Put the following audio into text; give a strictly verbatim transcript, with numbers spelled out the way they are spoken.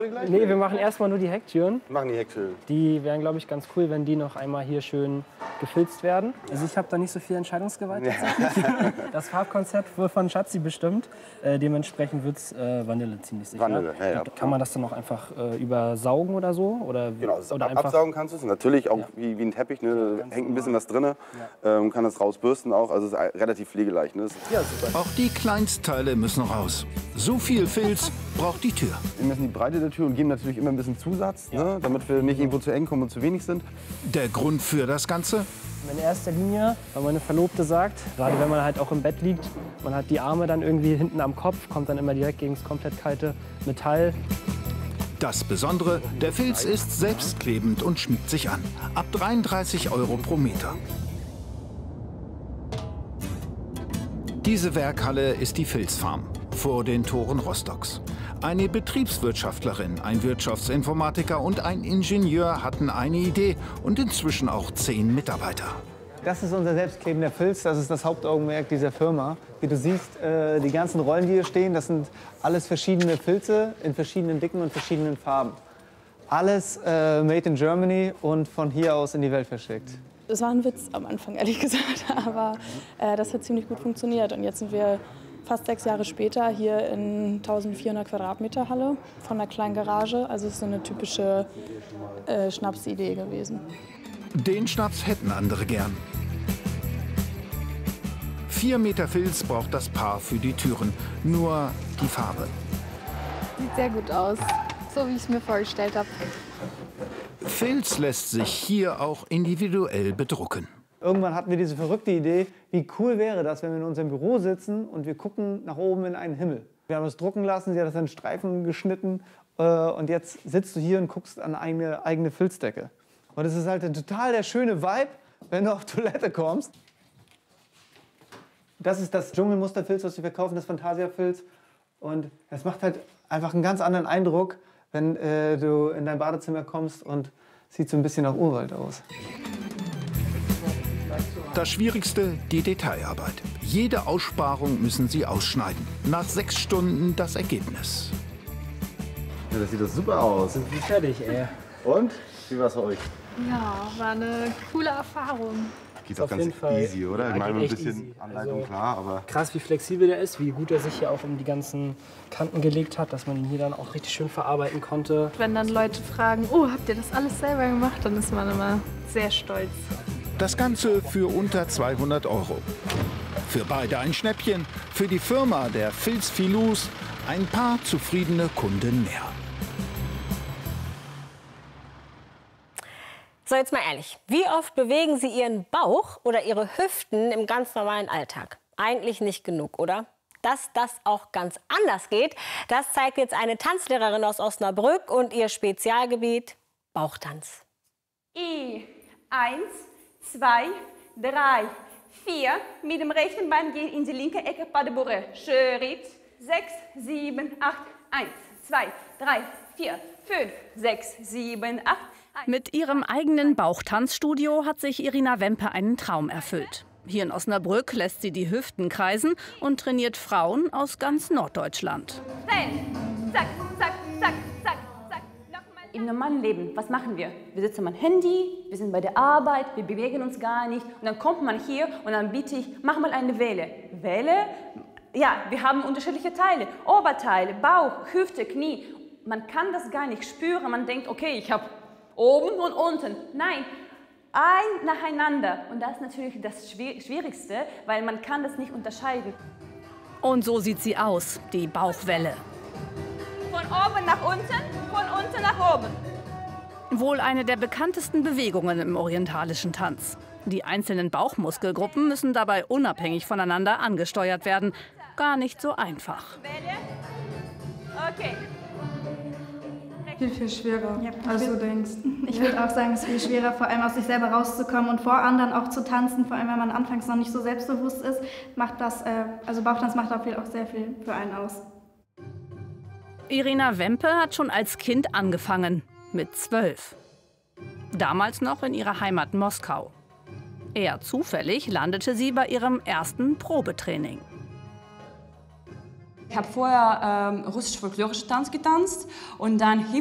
Nee, wir machen erstmal nur die Hecktüren. Wir machen die Hecktüren. Die wären, glaube ich, ganz cool, wenn die noch einmal hier schön gefilzt werden. Also ich habe da nicht so viel Entscheidungsgewalt tatsächlich. Das Farbkonzept wird von Schatzi bestimmt. Äh, dementsprechend wird es äh, Vanille ziemlich sicher. Vanille, ja, ja. Kann man das dann auch einfach äh, übersaugen oder so? Oder, genau, oder ab, einfach absaugen kannst du es. Natürlich auch ja. wie, wie ein Teppich, ne? Da hängt ein bisschen was drin. Ja. Ähm, kann das rausbürsten auch. Also es ist relativ pflegeleicht. Ne? Ja, super. Auch die Kleinstteile müssen raus. So viel Filz braucht die Tür. Wir messen die Breite der Tür und geben natürlich immer ein bisschen Zusatz, ja. ne? Damit wir nicht irgendwo zu eng kommen und zu wenig sind. Der Grund für das Ganze? In erster Linie, weil meine Verlobte sagt, gerade wenn man halt auch im Bett liegt, man hat die Arme dann irgendwie hinten am Kopf, kommt dann immer direkt gegen das komplett kalte Metall. Das Besondere, der Filz ist selbstklebend und schmiegt sich an. Ab dreiunddreißig Euro pro Meter. Diese Werkhalle ist die Filzfarm vor den Toren Rostocks. Eine Betriebswirtschaftlerin, ein Wirtschaftsinformatiker und ein Ingenieur hatten eine Idee und inzwischen auch zehn Mitarbeiter. Das ist unser selbstklebender Filz, das ist das Hauptaugenmerk dieser Firma. Wie du siehst, äh, die ganzen Rollen, die hier stehen, das sind alles verschiedene Filze in verschiedenen Dicken und verschiedenen Farben. Alles äh, made in Germany und von hier aus in die Welt verschickt. Das war ein Witz am Anfang, ehrlich gesagt, aber äh, das hat ziemlich gut funktioniert. Und jetzt sind wir fast sechs Jahre später hier in eintausendvierhundert Quadratmeter Halle von einer kleinen Garage. Also es ist so eine typische äh, Schnapsidee gewesen. Den Schnaps hätten andere gern. Vier Meter Filz braucht das Paar für die Türen. Nur die Farbe. Sieht sehr gut aus, so wie ich es mir vorgestellt habe. Filz lässt sich hier auch individuell bedrucken. Irgendwann hatten wir diese verrückte Idee, wie cool wäre das, wenn wir in unserem Büro sitzen und wir gucken nach oben in einen Himmel. Wir haben es drucken lassen, sie hat das in Streifen geschnitten äh, und jetzt sitzt du hier und guckst an eine eigene Filzdecke. Und es ist halt ein total der schöne Vibe, wenn du auf Toilette kommst. Das ist das Dschungelmusterfilz, was wir verkaufen, das Fantasia-Filz. Und es macht halt einfach einen ganz anderen Eindruck, wenn äh, du in dein Badezimmer kommst und sieht so ein bisschen nach Urwald aus. Das Schwierigste, die Detailarbeit. Jede Aussparung müssen sie ausschneiden. Nach sechs Stunden das Ergebnis. Ja, das sieht doch super aus. Sind wir fertig, ey. Und? Wie war's für euch? Ja, war eine coole Erfahrung. Geht doch ganz easy, oder? Ja, ich meine, geht ein echt bisschen easy. Anleitung, Also, klar, aber... Krass, wie flexibel der ist, wie gut er sich hier auch um die ganzen Kanten gelegt hat, dass man ihn hier dann auch richtig schön verarbeiten konnte. Wenn dann Leute fragen, oh, habt ihr das alles selber gemacht, dann ist man immer sehr stolz. Das Ganze für unter zweihundert Euro. Für beide ein Schnäppchen, für die Firma der Filz-Filus ein paar zufriedene Kunden mehr. So, jetzt mal ehrlich, wie oft bewegen Sie Ihren Bauch oder Ihre Hüften im ganz normalen Alltag? Eigentlich nicht genug, oder? Dass das auch ganz anders geht, das zeigt jetzt eine Tanzlehrerin aus Osnabrück und ihr Spezialgebiet Bauchtanz. I, eins, zwei, drei, vier. Mit dem rechten Bein gehen in die linke Ecke, pas de bourrée. Schritt, sechs, sieben, acht, eins, zwei, drei, vier, fünf, sechs, sieben, acht. Mit ihrem eigenen Bauchtanzstudio hat sich Irina Wempe einen Traum erfüllt. Hier in Osnabrück lässt sie die Hüften kreisen und trainiert Frauen aus ganz Norddeutschland. Zack, zack, zack, zack, zack. Im normalen Leben, was machen wir? Wir sitzen am Handy, wir sind bei der Arbeit, wir bewegen uns gar nicht. Und dann kommt man hier und dann biete ich, mach mal eine Welle. Welle? Ja, wir haben unterschiedliche Teile. Oberteile, Bauch, Hüfte, Knie. Man kann das gar nicht spüren. Man denkt, okay, ich habe oben und unten. Nein, ein nacheinander. Und das ist natürlich das Schwierigste, weil man kann das nicht unterscheiden. Und so sieht sie aus, die Bauchwelle. Von oben nach unten, von unten nach oben. Wohl eine der bekanntesten Bewegungen im orientalischen Tanz. Die einzelnen Bauchmuskelgruppen müssen dabei unabhängig voneinander angesteuert werden. Gar nicht so einfach. Welle. Okay. Viel, viel schwerer, ja, als du denkst. Ich würde auch sagen, es ist viel schwerer, vor allem aus sich selber rauszukommen und vor anderen auch zu tanzen. Vor allem, wenn man anfangs noch nicht so selbstbewusst ist, macht das, äh, also Bauchtanz macht auch, viel, auch sehr viel für einen aus. Irina Wempe hat schon als Kind angefangen, mit zwölf. Damals noch in ihrer Heimat Moskau. Eher zufällig landete sie bei ihrem ersten Probetraining. Ich habe vorher ähm, russisch-folklorische Tanz getanzt und dann